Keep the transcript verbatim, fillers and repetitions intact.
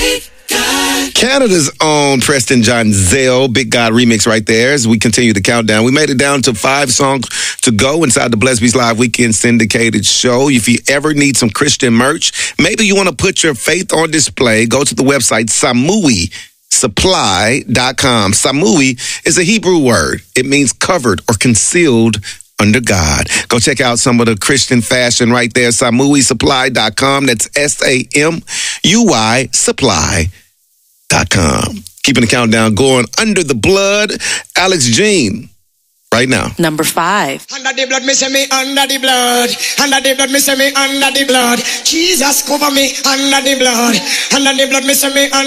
Canada's own Preston John Zell, Big God remix right there as we continue the countdown. We made it down to five songs to go inside the Blessed Beats Live Weekend syndicated show. If you ever need some Christian merch, maybe you want to put your faith on display, go to the website samui supply dot com. Samui is a Hebrew word. It means covered or concealed under God. Go check out some of the Christian fashion right there, samui supply dot com. That's S A M U Y supply dot com. Keeping the countdown going. Under the Blood, Alex Jean, right now. Number five. Under the blood, me say me under the blood. Under the blood, me say me under the blood. Jesus cover me under the blood. Under the blood, me say me under